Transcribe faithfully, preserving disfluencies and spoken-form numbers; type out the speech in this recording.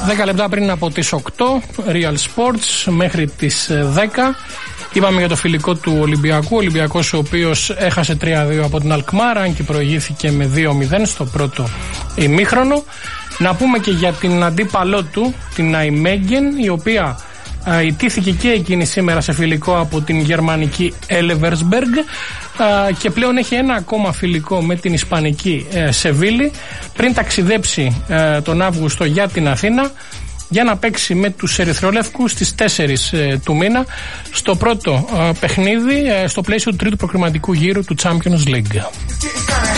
δέκα λεπτά πριν από τις οκτώ, Real Sports μέχρι τις δέκα. Είπαμε για το φιλικό του Ολυμπιακού. Ο Ολυμπιακός, ο οποίος έχασε τρία δύο από την Αλκμάρα, αν και προηγήθηκε με δύο μηδέν στο πρώτο ημίχρονο. Να πούμε και για την αντίπαλό του, την Αϊμέγγεν, η οποία α, ιτήθηκε και εκείνη σήμερα σε φιλικό από την γερμανική Elversberg και πλέον έχει ένα ακόμα φιλικό με την ισπανική ε, Σεβίλη πριν ταξιδέψει ε, τον Αύγουστο για την Αθήνα για να παίξει με τους ερυθρόλευκους στις τέσσερις ε, του μήνα στο πρώτο ε, παιχνίδι ε, στο πλαίσιο του τρίτου προκριματικού γύρου του Champions League.